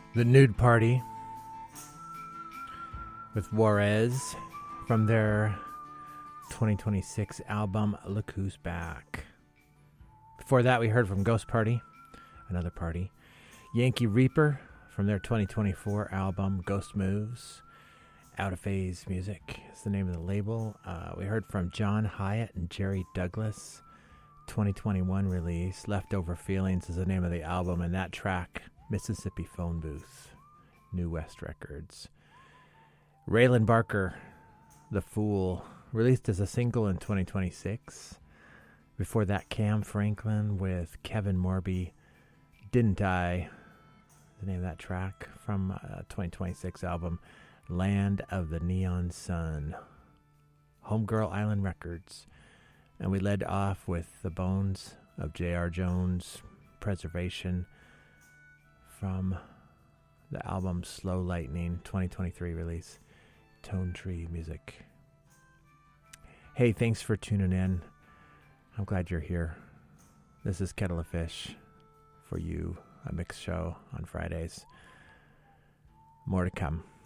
The Nude Party with Juarez from their 2026 album Look Who's Back. Before that, we heard from Ghost Party, another party. Yankee Reaper from their 2024 album Ghost Moves. Out of Phase Music is the name of the label. We heard from John Hyatt and Jerry Douglas, 2021 release. Leftover Feelings is the name of the album, and that track, Mississippi Phone Booth, New West Records. Raylan Barker, The Fool, released as a single in 2026. Before that, Cam Franklin with Kevin Morby, Didn't I, the name of that track from 2026 album, Land of the Neon Sun, Homegirl Island Records. And we led off with The Bones of J.R. Jones, Preservation, from the album Slow Lightning, 2023 release, Tone Tree Music. Hey, thanks for tuning in. I'm glad you're here. This is Kettle of Fish for you, a mixed show on Fridays. More to come.